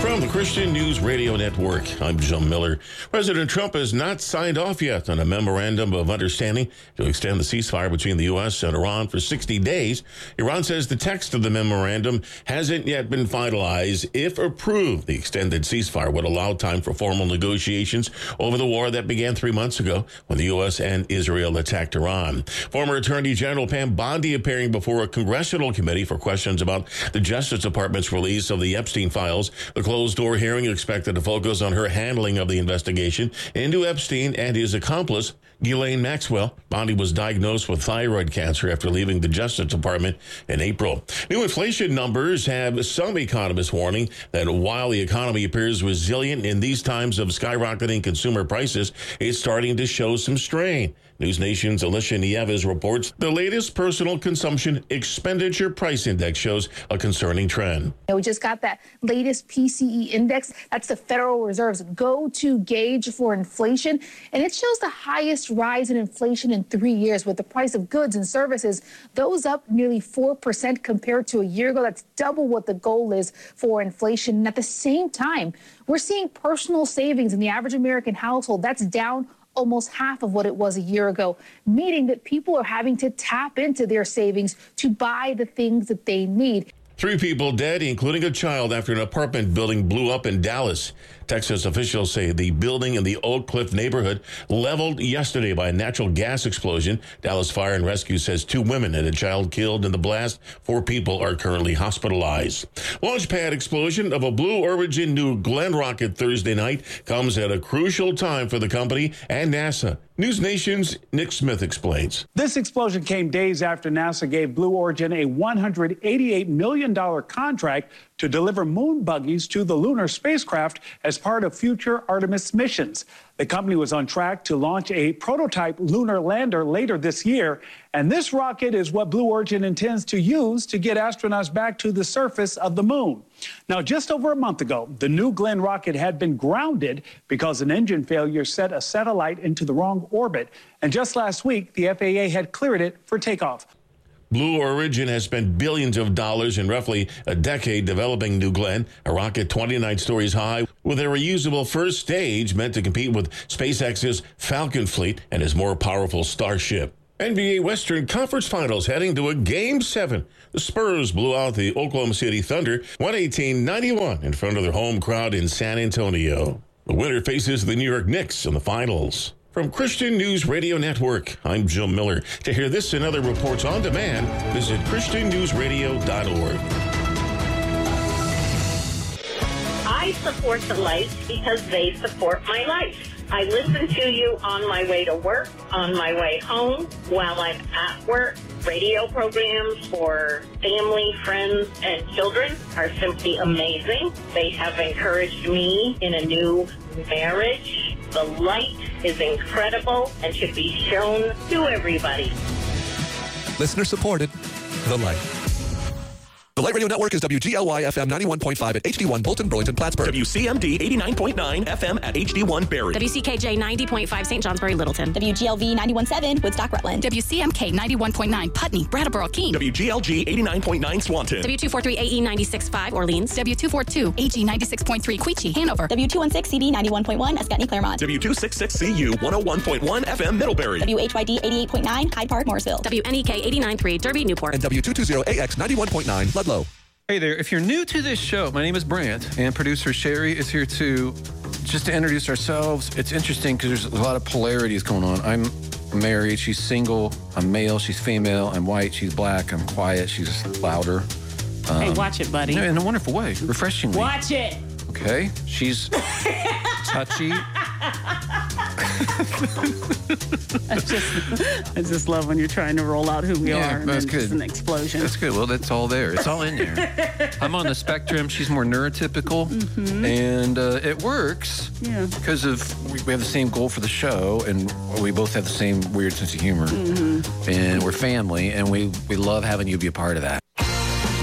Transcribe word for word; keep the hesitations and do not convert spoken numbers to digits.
From the Christian News Radio Network, I'm Jim Miller. President Trump has not signed off yet on a memorandum of understanding to extend the ceasefire between the U S and Iran for sixty days. Iran says the text of the memorandum hasn't yet been finalized. If approved, the extended ceasefire would allow time for formal negotiations over the war that began three months ago when the U S and Israel attacked Iran. Former Attorney General Pam Bondi appearing before a congressional committee for questions about the Justice Department's release of the Epstein files. The closed-door hearing expected to focus on her handling of the investigation into Epstein and his accomplice, Ghislaine Maxwell. Bondi was diagnosed with thyroid cancer after leaving the Justice Department in April. New inflation numbers have some economists warning that while the economy appears resilient in these times of skyrocketing consumer prices, it's starting to show some strain. News Nation's Alicia Nieves reports the latest personal consumption expenditure price index shows a concerning trend. We just got that latest P C E index. That's the Federal Reserve's go-to gauge for inflation. And it shows the highest rise in inflation in three years with the price of goods and services. Those up nearly four percent compared to a year ago. That's double what the goal is for inflation. And at the same time, we're seeing personal savings in the average American household. That's down almost half of what it was a year ago, meaning that people are having to tap into their savings to buy the things that they need. Three people dead, including a child, after an apartment building blew up in Dallas. Texas officials say the building in the Oak Cliff neighborhood leveled yesterday by a natural gas explosion. Dallas Fire and Rescue says two women and a child killed in the blast. Four people are currently hospitalized. Launch pad explosion of a Blue Origin New Glenn rocket Thursday night comes at a crucial time for the company and NASA. News Nation's Nick Smith explains. This explosion came days after NASA gave Blue Origin a one hundred eighty-eight million dollars contract to deliver moon buggies to the lunar spacecraft as part of future Artemis missions. The company was on track to launch a prototype lunar lander later this year, and this rocket is what Blue Origin intends to use to get astronauts back to the surface of the moon. Now, just over a month ago, the New Glenn rocket had been grounded because an engine failure set a satellite into the wrong orbit, and just last week, the F A A had cleared it for takeoff. Blue Origin has spent billions of dollars in roughly a decade developing New Glenn, a rocket twenty-nine stories high with a reusable first stage meant to compete with SpaceX's Falcon fleet and his more powerful Starship. N B A Western Conference Finals heading to a Game seven. The Spurs blew out the Oklahoma City Thunder one eighteen ninety-one in front of their home crowd in San Antonio. The winner faces the New York Knicks in the finals. From Christian News Radio Network, I'm Jim Miller. To hear this and other reports on demand, visit christian news radio dot org. I support the light because they support my life. I listen to you on my way to work, on my way home, while I'm at work. Radio programs for family, friends, and children are simply amazing. They have encouraged me in a new marriage. The light is incredible and should be shown to everybody. Listener supported. The Light. The Light Radio Network is W G L Y F M ninety-one point five at H D one Bolton, Burlington, Plattsburgh. W C M D eighty-nine point nine F M at H D one Barrie. W C K J ninety point five Saint Johnsbury, Littleton. W G L V ninety-one point seven Woodstock, Rutland. W C M K ninety-one point nine Putney, Brattleboro, Keene. W G L G eighty-nine point nine Swanton. W two forty-three A E ninety-six point five Orleans. W two forty-two A G ninety-six point three Queechee, Hanover. W two sixteen C B ninety-one point one Escutney, Claremont. W two sixty-six C U one oh one point one F M Middlebury. W H Y D eighty-eight point nine Hyde Park, Morrisville. W N E K eighty-nine point three Derby, Newport. And W two twenty A X ninety-one point nine Ludlow. Hey there, if you're new to this show, my name is Brant, and producer Sherry is here too. Just to introduce ourselves, it's interesting because there's a lot of polarities going on. I'm married, she's single, I'm male, she's female, I'm white, she's black, I'm quiet, she's louder. Um, hey, watch it, buddy. In a wonderful way, refreshingly. Watch it. Okay, she's touchy. I just, I just love when you're trying to roll out who we yeah, are and that's then good. It's an explosion. That's good. Well, that's all there. It's all in there. I'm on the spectrum. She's more neurotypical, mm-hmm. and uh, it works yeah. because of we, we have the same goal for the show, and we both have the same weird sense of humor, mm-hmm. and we're family, and we we love having you be a part of that.